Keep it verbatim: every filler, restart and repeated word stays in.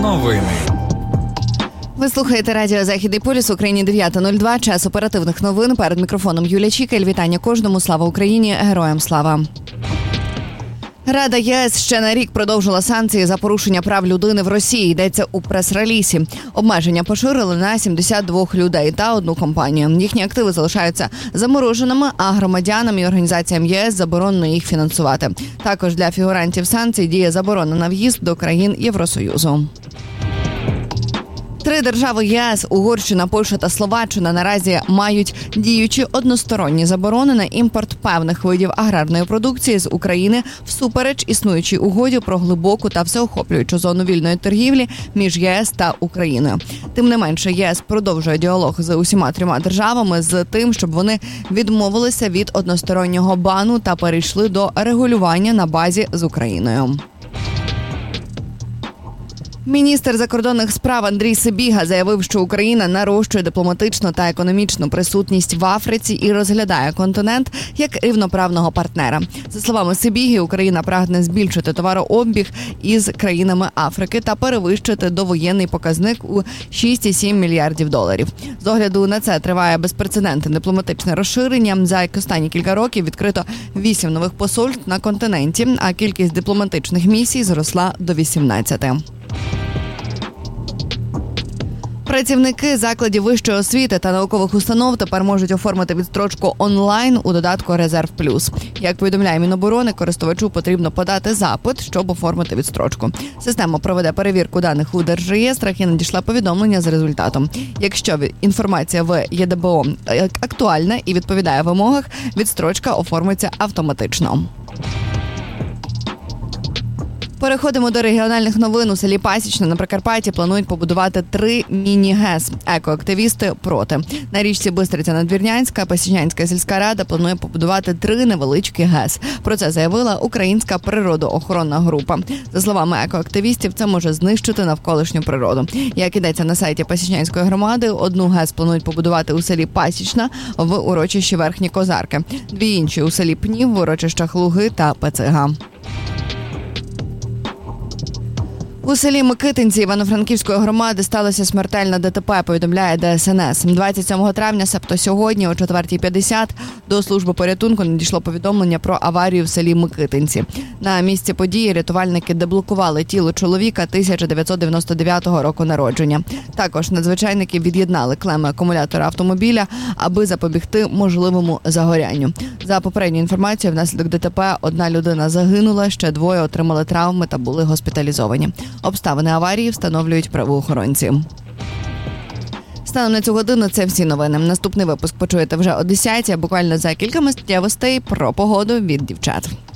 Новини. Ви слухаєте радіо «Західний полюс», в Україні дев'ята нуль два, час оперативних новин. Перед мікрофоном Юлія Чікель. Вітання кожному. Слава Україні! Героям слава! Рада ЄС ще на рік продовжила санкції за порушення прав людини в Росії, йдеться у прес-релісі. Обмеження поширили на сімдесят два людей та одну компанію. Їхні активи залишаються замороженими, а громадянам і організаціям ЄС заборонено їх фінансувати. Також для фігурантів санкцій діє заборона на в'їзд до країн Євросоюзу. Три держави ЄС – Угорщина, Польща та Словаччина – наразі мають діючі односторонні заборони на імпорт певних видів аграрної продукції з України всупереч існуючій угоді про глибоку та всеохоплюючу зону вільної торгівлі між ЄС та Україною. Тим не менше, ЄС продовжує діалог з усіма трьома державами з тим, щоб вони відмовилися від одностороннього бану та перейшли до регулювання на базі з Україною. Міністр закордонних справ Андрій Сибіга заявив, що Україна нарощує дипломатичну та економічну присутність в Африці і розглядає континент як рівноправного партнера. За словами Сибіги, Україна прагне збільшити товарообіг із країнами Африки та перевищити довоєнний показник у шість цілих сім мільярдів доларів. З огляду на це триває безпрецедентне дипломатичне розширення. За останні кілька років відкрито вісім нових посольств на континенті, а кількість дипломатичних місій зросла до вісімнадцяти. Працівники закладів вищої освіти та наукових установ тепер можуть оформити відстрочку онлайн у додатку «Резерв плюс». Як повідомляє Міноборони, користувачу потрібно подати запит, щоб оформити відстрочку. Система проведе перевірку даних у Держреєстрах і надійшла повідомлення з результатом. Якщо інформація в ЄДБО актуальна і відповідає вимогах, відстрочка оформиться автоматично. Переходимо до регіональних новин. У селі Пасічне на Прикарпатті планують побудувати три міні-ГЕС. Екоактивісти проти. На річці Бистриця-Надвірнянська Пасічнянська сільська рада планує побудувати три невеличкі ГЕС. Про це заявила Українська природоохоронна група. За словами екоактивістів, це може знищити навколишню природу. Як ідеться на сайті Пасічнянської громади, одну ГЕС планують побудувати у селі Пасічна в урочищі Верхні Козарки. Дві інші у селі Пнів, в урочищах Луги та Пецига. У селі Микитинці Івано-Франківської громади сталося смертельне ДТП, повідомляє ДСНС. двадцять сьомого травня, себто сьогодні, о четвертій п'ятдесят, до служби порятунку надійшло повідомлення про аварію в селі Микитинці. На місці події рятувальники деблокували тіло чоловіка тисяча дев'ятсот дев'яносто дев'ятого року народження. Також надзвичайники від'єднали клеми акумулятора автомобіля, аби запобігти можливому загорянню. За попередньою інформацією, внаслідок ДТП одна людина загинула, ще двоє отримали травми та були госпіталізовані. Обставини аварії встановлюють правоохоронці. Станом на цю годину це всі новини. Наступний випуск почуєте вже о десятій, а буквально за кілька миттєвостей про погоду від дівчат.